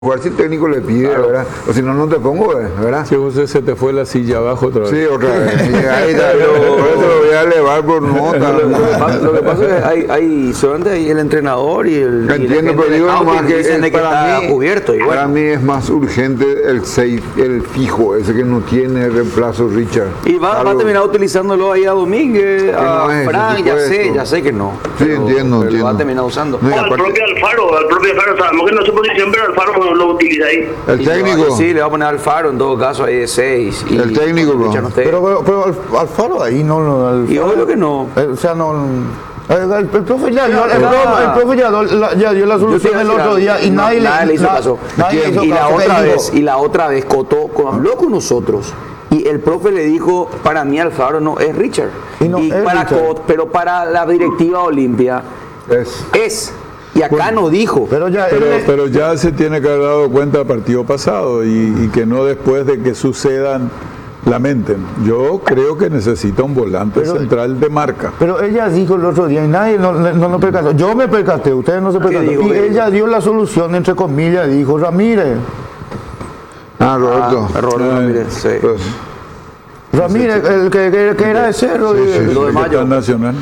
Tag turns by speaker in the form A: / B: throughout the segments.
A: jugar si el técnico le pide, claro, ¿verdad? O si no, no te pongo, ¿verdad?
B: Si José se te fue la silla abajo otra vez.
A: Sí, otra vez. Ahí está, por eso lo voy a elevar por nota.
C: Lo que pasa es que hay solamente hay el entrenador y el...
A: Entiendo, pero digo nomás que
C: para mí, cubierto. Y
A: para mí es más urgente el 6, el fijo, ese que no tiene reemplazo Richard.
C: Y va a terminar utilizándolo ahí a Domínguez, a Frank, ya sé que no.
A: Sí, entiendo.
C: Lo va a terminar usando.
D: No, al propio Alfaro, sabemos que no es su posición, pero Alfaro lo utiliza ahí.
A: El técnico.
C: Sí, le va a poner Alfaro en todo caso ahí de 6.
A: El técnico, bro.
E: Pero Alfaro ahí no.
C: Y obvio que no.
E: O sea, no. El profe ya dio la solución el otro día y nadie
C: le hizo caso. Y la otra vez Cotó habló con nosotros. Y el profe le dijo, para mí Alfaro no es Richard. Pero para la directiva Olimpia es. Y acá no dijo.
B: Pero ya se tiene que haber dado cuenta del partido pasado y que no después de que sucedan lamenten. Yo creo que necesita un volante central de marca.
E: Pero ella dijo el otro día y nadie no percató. Yo me percaté, ustedes no se percataron. Y ella dio la solución, entre comillas, dijo Ramírez.
A: Roberto.
C: Ramírez, sí.
A: Pues,
E: Ramírez, el que era de Cerro,
B: lo de Mayo. Nacional.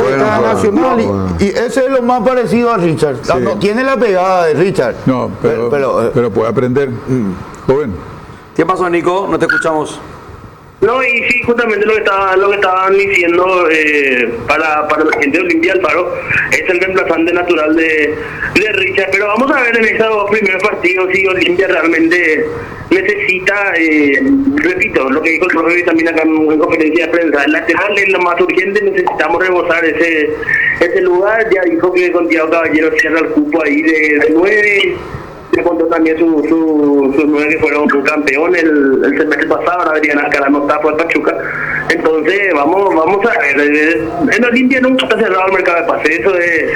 B: Y ese es lo más parecido a Richard. Sí. No tiene la pegada de Richard. No, pero puede aprender. Joven.
C: ¿Qué pasó, Nico? No te escuchamos.
D: No, y sí, justamente lo que estaban diciendo para la gente de Olimpia, Alfaro es el reemplazante natural de Richard, pero vamos a ver en esos dos primeros partidos si Olimpia realmente necesita, repito, lo que dijo el profe también acá en conferencia de prensa, el lateral es lo más urgente, necesitamos rebosar ese lugar. Ya dijo que con Thiago Caballero cierra el cupo ahí de 9. Le contó también sus 9 que fueron campeones el semestre pasado, ahora deberían escalar, no está por Pachuca. Entonces vamos a ver, en Olimpia nunca está cerrado el mercado de pases, eso es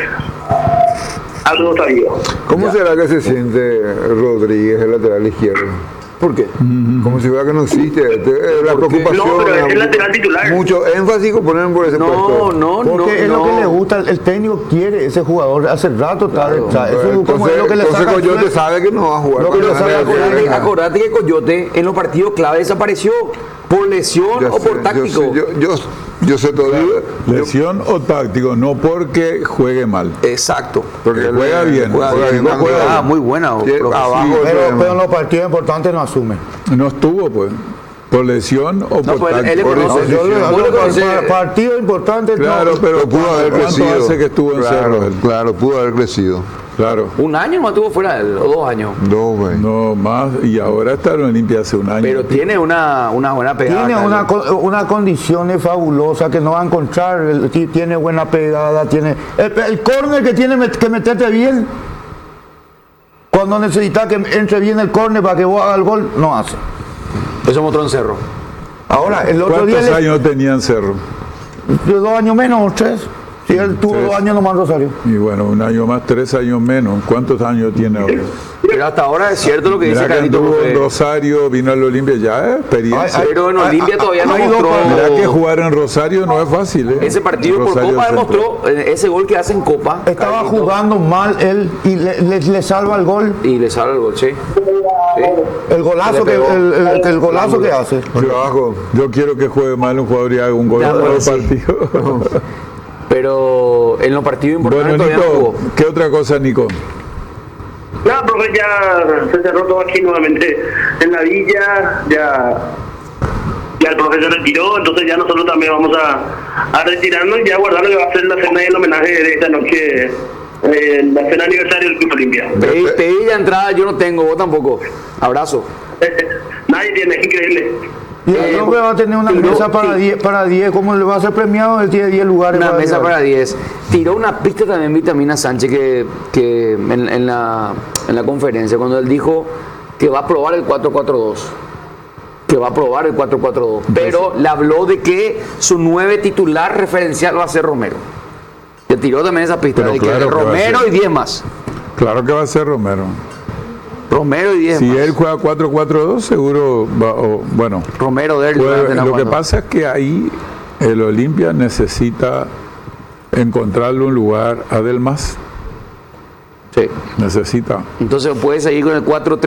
D: algo sabido.
A: ¿Cómo será que se siente Rodríguez, el lateral izquierdo?
C: ¿Por qué?
A: Como si fuera que no existe. La preocupación.
D: No, pero es el lateral titular.
A: Mucho énfasis ponen por ese puesto.
E: Porque es lo que le gusta. El técnico quiere ese jugador hace rato.
A: Claro, o sea, eso es lo que le saca. Coyote sabe que no va a jugar.
C: Acordate que Coyote en los partidos clave desapareció por lesión o por táctico.
A: Yo sé todo.
B: Lesión o táctico, no porque juegue mal.
C: Exacto.
B: Porque juega bien.
C: Muy buena.
E: Pero en los partidos importantes no asume.
B: No estuvo, pues. Por lesión o por táctico.
E: Partido importante.
B: Claro, pero pudo haber crecido. Hace que estuvo en Cerro?
A: Claro, pudo haber crecido.
B: Claro.
C: Un año más tuvo fuera o 2 años.
A: No
B: más, y ahora está en Olimpia hace un año.
C: Pero tiene una buena pegada.
E: Tiene una condición fabulosa que no va a encontrar. Tiene buena pegada, tiene el córner que tiene que meterte bien. Cuando necesitas que entre bien el córner para que vos hagas el gol, no hace.
C: Eso mostró en Cerro.
E: Ahora, el otro día.
B: ¿Cuántos años tenía en Cerro?
E: 2 años menos, 3. Sí, él tuvo 2 años nomás en Rosario.
B: Y bueno, 1 año más, 3 años menos. ¿Cuántos años tiene ahora?
C: Pero hasta ahora es cierto lo que dice Carlito.
B: Estuvo en Rosario, vino al Olimpia, ya es experiencia.
C: Pero en Olimpia todavía no mostró.
B: Mirá que jugar en Rosario no es fácil.
C: Ese partido por Copa demostró, ese gol que hace en Copa.
E: Estaba jugando mal él y le salva el gol.
C: Y le salva el gol, sí.
E: El golazo el golazo que hace.
B: Yo quiero que juegue mal un jugador y haga un gol en los partidos.
C: Pero en los partidos importantes
B: bueno, Nico, ¿qué otra cosa, Nico?
D: No, profe, ya se cerró todo aquí nuevamente en la villa, ya el profe se retiró, entonces ya nosotros también vamos a retirarnos y ya guardar lo que va a ser la cena y el homenaje de esta noche, la cena aniversario del Club Olimpia.
C: Pedí la entrada, yo no tengo, vos tampoco. Abrazo.
D: Nadie tiene, es increíble.
E: Y el hombre va a tener una mesa para 10, ¿cómo le va a ser premiado? Él tiene 10 lugares.
C: Una mesa para 10. Tiró una pista también Vitamina Sánchez que en la conferencia, cuando él dijo que va a probar el 4-4-2. Pero le habló de que su 9 titular referencial va a ser Romero. Le tiró también esa pista de que Romero y 10 más.
B: Claro que va a ser Romero.
C: Romero y 10
B: si
C: más.
B: Él juega 4-4-2, seguro va,
C: Romero de él.
B: Lo que pasa es que ahí el Olimpia necesita encontrarle un lugar a Delmas.
C: Sí.
B: Necesita.
C: Entonces puede seguir con el 4-3.